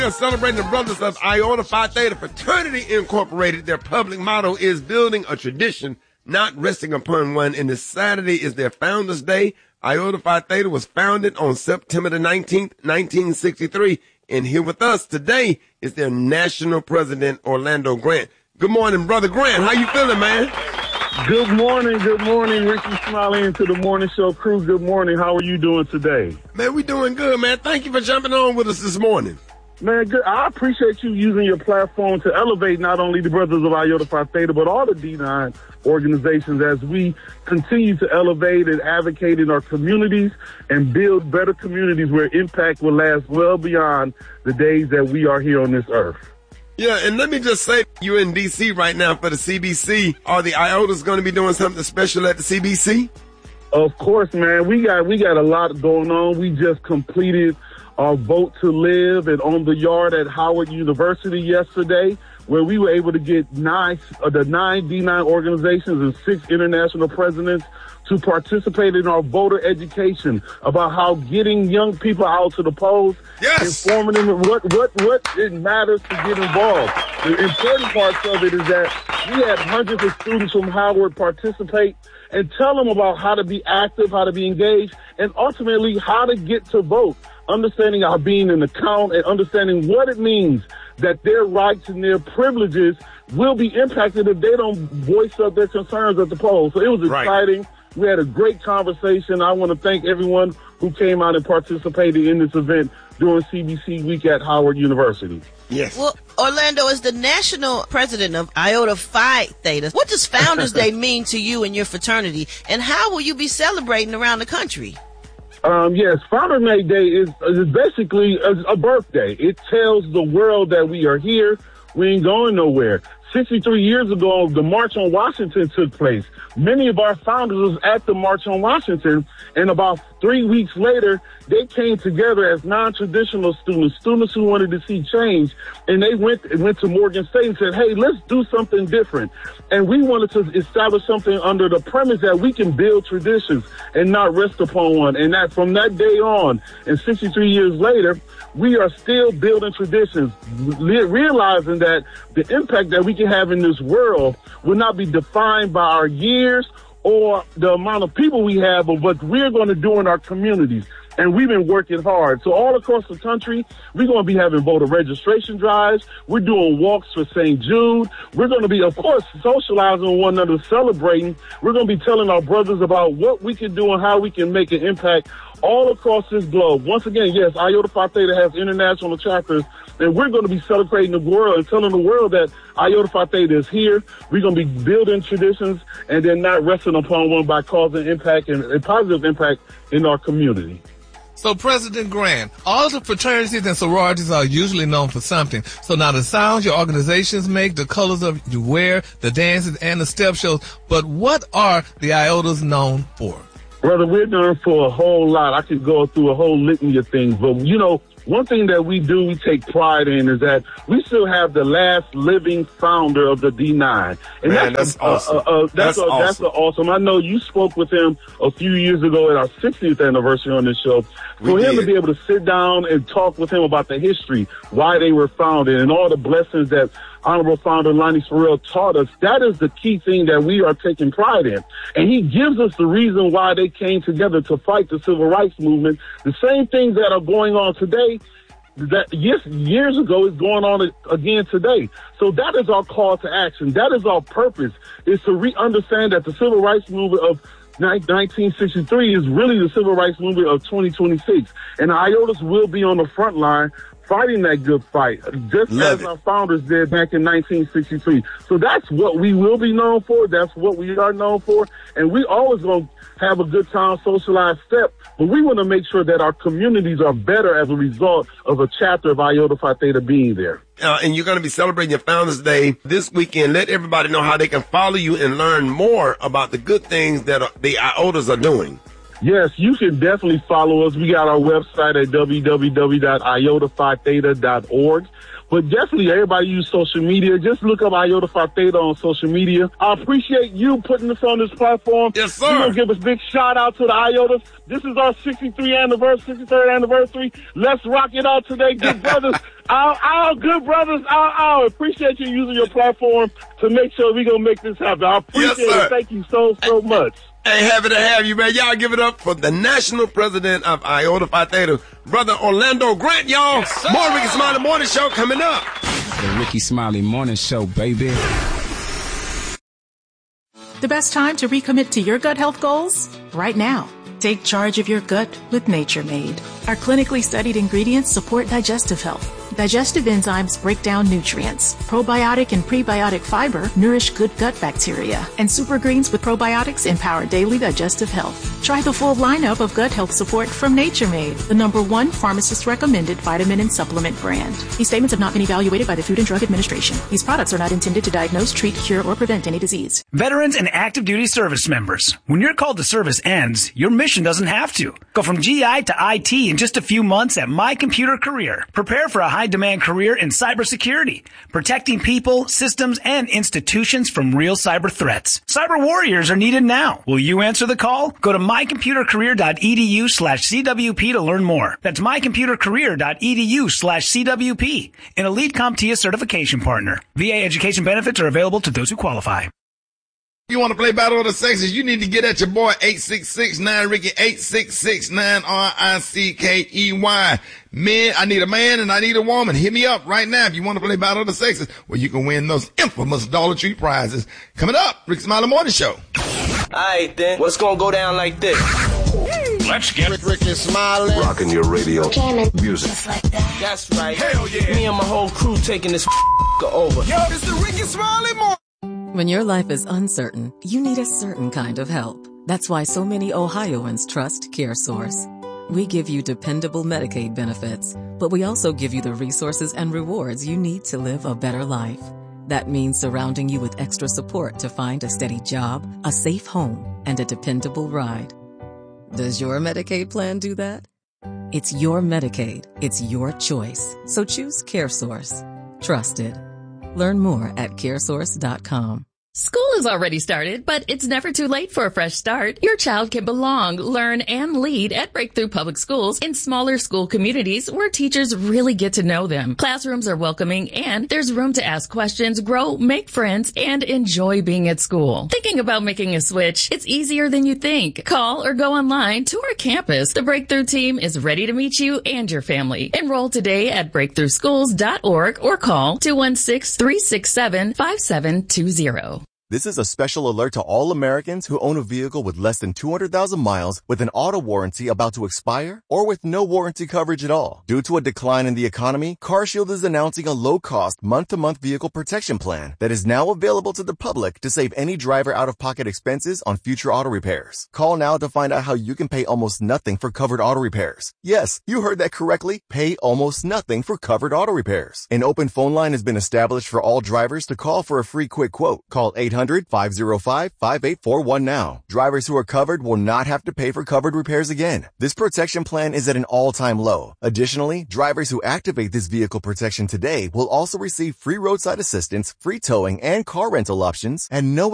We are celebrating the brothers of Iota Phi Theta Fraternity Incorporated. Their public motto is building a tradition, not resting upon one. And this Saturday is their Founders Day. Iota Phi Theta was founded on September the 19th, 1963. And here with us today is their national president, Orlando Grant. Good morning, Brother Grant. How you feeling, man? Good morning, Ricky Smiley, and to the morning show crew. Good morning. How are you doing today? Man, we doing good, man. Thank you for jumping on with us this morning. Man, good. I appreciate you using your platform to elevate not only the brothers of Iota Phi Theta, but all the D9 organizations as we continue to elevate and advocate in our communities and build better communities where impact will last well beyond the days that we are here on this earth. Yeah, and let me just say, you're in D.C. right now for the CBC. Are the Iotas going to be doing something special at the CBC? Of course, man. We got a lot going on. We just completed our Vote to Live and On the Yard at Howard University yesterday, where we were able to get the 9 D9 organizations and 6 international presidents to participate in our voter education about how getting young people out to the polls, informing them what it matters to get involved. The important parts of it is that we had hundreds of students from Howard participate and tell them about how to be active, how to be engaged, and ultimately how to get to vote, understanding our being an account and understanding what it means that their rights and their privileges will be impacted if they don't voice up their concerns at the polls. So it was exciting. We had a great conversation. I want to thank everyone who came out and participated in this event during CBC Week at Howard University. Yes. Well, Orlando, is the national president of Iota Phi Theta. What does Founders Day mean to you and your fraternity, and how will you be celebrating around the country? Yes, Founders Day is basically a birthday. It tells the world that we are here. We ain't going nowhere. 63 years ago, the March on Washington took place. Many of our founders was at the March on Washington, and about 3 weeks later, they came together as non-traditional students who wanted to see change, and they went to Morgan State and said, hey, let's do something different. And we wanted to establish something under the premise that we can build traditions and not rest upon one. And that from that day on, and 63 years later, we are still building traditions, realizing that the impact that we can have in this world will not be defined by our years or the amount of people we have, but what we're going to do in our communities. And we've been working hard. So all across the country, we're going to be having voter registration drives. We're doing walks for St. Jude. We're going to be, of course, socializing with one another, celebrating. We're going to be telling our brothers about what we can do and how we can make an impact all across this globe. Once again, yes, Iota Phi Theta has international chapters, and we're going to be celebrating the world and telling the world that Iota Phi Theta is here. We're going to be building traditions and then not resting upon one by causing impact and a positive impact in our community. So, President Grant, all the fraternities and sororities are usually known for something. So now the sounds your organizations make, the colors of you wear, the dances, and the step shows. But what are the Iotas known for? Brother, we're known for a whole lot. I could go through a whole litany of things. But, you know, one thing that we take pride in is that we still have the last living founder of the D9. And man, that's awesome. That's awesome. I know you spoke with him a few years ago at our 60th anniversary on this show. For him to be able to sit down and talk with him about the history, why they were founded, and all the blessings that Honorable Founder Lonnie Sorrell taught us, that is the key thing that we are taking pride in. And he gives us the reason why they came together to fight the civil rights movement. The same things that are going on today that years ago is going on again today. So that is our call to action. That is our purpose, is to understand that the civil rights movement of 1963 is really the civil rights movement of 2026. And the Iotas will be on the front line fighting that good fight, just as our founders did back in 1963. So that's what we will be known for. That's what we are known for. And we always going to have a good time, socialized step. But we want to make sure that our communities are better as a result of a chapter of Iota Phi Theta being there. And you're going to be celebrating your Founders Day this weekend. Let everybody know how they can follow you and learn more about the good things that the Iotas are doing. Yes, you can definitely follow us. We got our website at www.iotaphitheta.org. But definitely, everybody use social media. Just look up Iota Phi Theta on social media. I appreciate you putting us on this platform. Yes, sir. We're going to give a big shout out to the Iotas. This is our 63rd anniversary. Let's rock it out today, good brothers. Our good brothers. I appreciate you using your platform to make sure we're going to make this happen. I appreciate it. Thank you so much. Hey, happy to have you, man. Y'all give it up for the national president of Iota Phi Theta, Brother Orlando Grant, y'all. Yes, more Ricky Smiley Morning Show coming up. The Ricky Smiley Morning Show, baby. The best time to recommit to your gut health goals? Right now. Take charge of your gut with Nature Made. Our clinically studied ingredients support digestive health. Digestive enzymes break down nutrients. Probiotic and prebiotic fiber nourish good gut bacteria. And super greens with probiotics empower daily digestive health. Try the full lineup of gut health support from Nature Made, the #1 pharmacist-recommended vitamin and supplement brand. These statements have not been evaluated by the Food and Drug Administration. These products are not intended to diagnose, treat, cure, or prevent any disease. Veterans and active duty service members. When your call to service ends, your mission doesn't have to. Go from GI to IT in just a few months at My Computer Career. Prepare for a high-demand career in cybersecurity, protecting people, systems, and institutions from real cyber threats. Cyber warriors are needed now. Will you answer the call? Go to mycomputercareer.edu/CWP to learn more. That's mycomputercareer.edu/CWP, an elite CompTIA certification partner. VA education benefits are available to those who qualify. You want to play Battle of the Sexes, you need to get at your boy 866-9-RICKY, 866-9-RICKEY. Men, I need a man and I need a woman. Hit me up right now if you want to play Battle of the Sexes, where you can win those infamous Dollar Tree prizes. Coming up, Rick Smiley Morning Show. Alright then, what's gonna go down like this? Let's get Ricky Smiley. Rocking your radio. Jamming. Music. Just like that. That's right. Hell yeah. Me and my whole crew taking this over. Yo, it's the Ricky Smiley Morning. When your life is uncertain, you need a certain kind of help. That's why so many Ohioans trust CareSource. We give you dependable Medicaid benefits, but we also give you the resources and rewards you need to live a better life. That means surrounding you with extra support to find a steady job, a safe home, and a dependable ride. Does your Medicaid plan do that? It's your Medicaid. It's your choice. So choose CareSource. Trusted. Learn more at caresource.com. School has already started, but it's never too late for a fresh start. Your child can belong, learn, and lead at Breakthrough Public Schools in smaller school communities where teachers really get to know them. Classrooms are welcoming, and there's room to ask questions, grow, make friends, and enjoy being at school. Thinking about making a switch? It's easier than you think. Call or go online to our campus. The Breakthrough team is ready to meet you and your family. Enroll today at breakthroughschools.org or call 216-367-5720. This is a special alert to all Americans who own a vehicle with less than 200,000 miles with an auto warranty about to expire or with no warranty coverage at all. Due to a decline in the economy, CarShield is announcing a low-cost month-to-month vehicle protection plan that is now available to the public to save any driver out-of-pocket expenses on future auto repairs. Call now to find out how you can pay almost nothing for covered auto repairs. Yes, you heard that correctly. Pay almost nothing for covered auto repairs. An open phone line has been established for all drivers to call for a free quick quote. Call 800-505-5841 now. Drivers who are covered will not have to pay for covered repairs again. This protection plan is at an all-time low. Additionally, drivers who activate this vehicle protection today will also receive free roadside assistance, free towing, and car rental options, and no